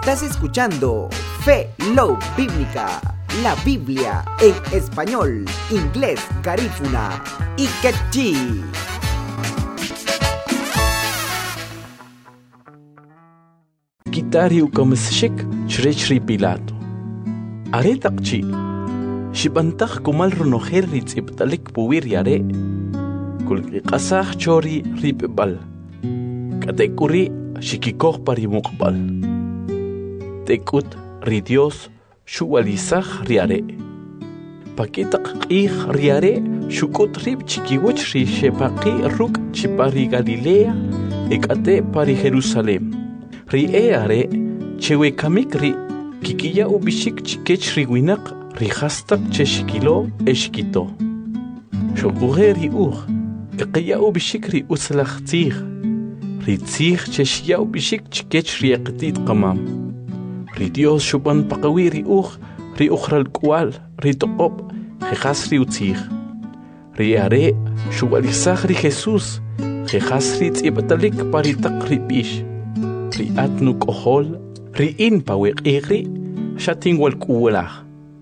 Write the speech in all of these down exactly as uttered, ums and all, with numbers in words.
Estás escuchando Fe Love Bíblica, la Biblia en español, inglés, garífuna y quechí. Kitari ukamsshik chrichri Pilato. Aretaqchi. Shibantaj kumal runojer ritziptalik puwir yare. Kulki qasaj chori ripbal. Katekuri shikikoh parimukbal. Tekut ri Dios shuwalizaj riare. Pakitaq qih riare shukut rib chikiwach ri shepaqi ruk chipari Galilea ekate pari Jerusalem. Ri eare chewe kamik ri kikiya ubishik chikech ri winak ri hastak cheshikilo eshkito. Shokuhe ri ur kikiya ubishik ri uslachtzih ri tzih cheshiya ubishik chikech ri eqtit qamam. Ri Dios shuban paqawi ri ur ri ukhral kual ri toqob jejas ri utzih. Ri are shuwalizaj ri Jesus jejas ri tzibtalik paritaq ri bish. Ri atnu kohol, ri in pawek iri, shatin wal kuwalach.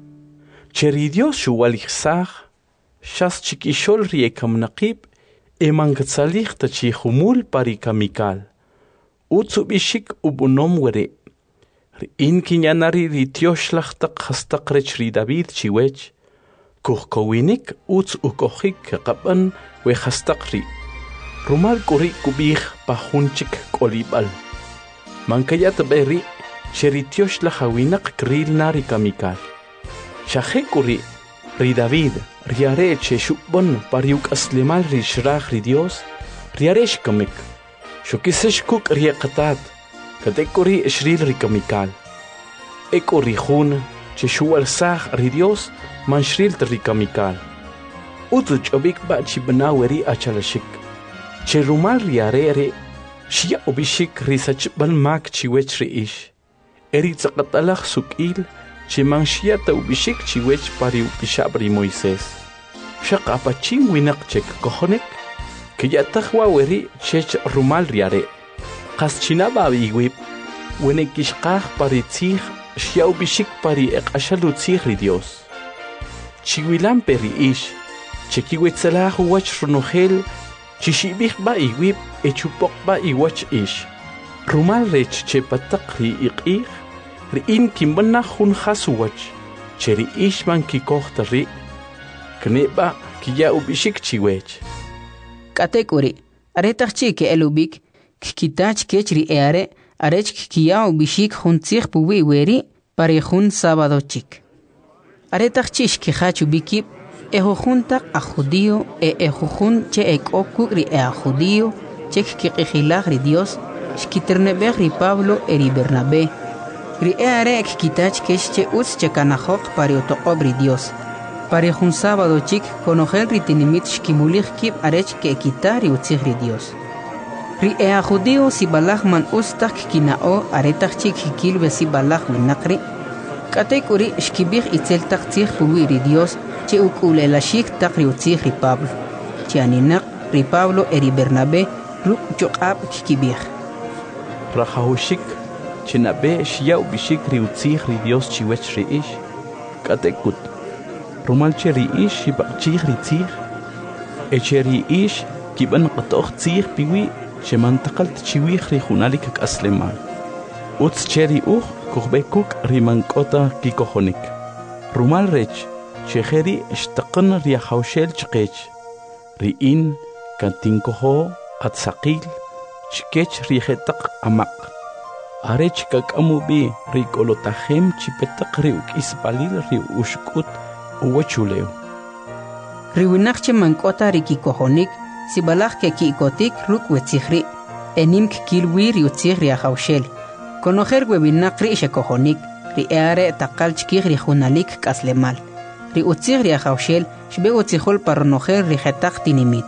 Cheri Dios shuwalizaj, shas chikishol ri ekamnaqib, emangatsalih tachihumul pari kamikal. Utsubishik ubunom were. Ri in kinyanari ri tioshlachtaq hastaq rech ri David chiwech, kuhkowinik uts ukohik qaban we hastaq ri. Rumal kuri kubih pahunchik kolibal. Mankayat beri cheritiosh la hawinak kril nari kamikal. Shahekuri ri David riare che shubon pariuk aslemal ri shrach ri Dios riaresh kamik. Shukisesh kuk riaqatat katekuri shril ri kamikal. Ekuri hun che shual sah ri Dios man shril ri kamikal. Utuch obik ba chibnaweri achalashik. Che rumal riare re Shia ubishik risach bal mak chiwech reish. Eri tzaqatalach sukil, chimang shia ta ubishik chiwech pari upishabri Moises. Shaq apachim winak chek kohonek, kiyatahwa weri chech rumal riare. Qas chinaba iwib, wenekishqah pari tzih, shia ubishik pari eqashalu tzih ri Dios. Chiwilam peri ish, chekiwetzalah wach runogel, Chishibih ba iwib, echupok ba iwach ish. Rumal rech che patak ri iqih, ri in kimbana hun khasuwach, cheri ish man kikohta ri, kneba kiya ubishik chiwech. Katekuri, aretach chi ke elubik, kikitach kech ri eare, arech kiya ubishik hun tzich puwi weri, pari hun sábado chik. Aretach chish kihach ubikib, Ejo junta a judío e ejo jun che ek okugri e a judío che kiqihilag ri Dios shkiternebeg ri Pablo eri Bernabé ri eare ek kitach kesh che uts che kanahok pari otoqob ri Dios pari jun sábado chik konogel ri tinimit shkimulig kib arech ke kitari utzig ri Dios ri e a judío si balag man ustak kinao aretach chik hikilbe si balag winakri katekuri shkibig itzel taktzig puwi ri Dios che ukule la shik takri utzih ri Pablo. Che aninak ri Pablo eri Bernabé ruk chokab kikibih. Rahahushik che nabe shia ubishik ri utzih ri Dios chiwech ri ish. Katekut. Rumal che ri ish shibakchih ri tzih. E che ri ish kiban qatoch tzih piwi che mantakalt chiwich ri hunalik ak aslemal. Utz che ri uch kuhbekuk ri mankota kikohonik. Rumal rech Cheheri ishtaqan ria haushel chqech. Riin kantinkoho at saqil chkech rihetaq amaq. Arech kakamubi rikolotahem chipetaq riuk isbalil ri ushkut uwachuleo. Riwinaqche mankota rikikohonik sibalaq ke kikotik ruk wetzihri. Enim kilwi riutzih ria haushel. Konoher webinaq ri ishakohonik ri eare taqal chkih ri hunalik kaslemal. Ri utzig ri haushel shbe utzihol parnojer ri hetaq tinimit.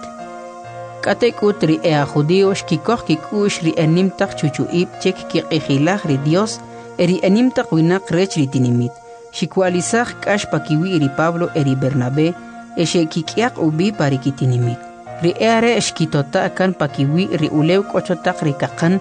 Katekut ri ea judío shkikoh kikush ri enim taq chuchuib chek kiqihilag ri Dios eri enim taq winak rech ri tinimit. Shikwalizaj kash pakiwi ri Pablo eri Bernabé eshe kikiaq ubi pari kitinimit. Ri eare shkitota kan pakiwi ri ulew kochotak ri kakan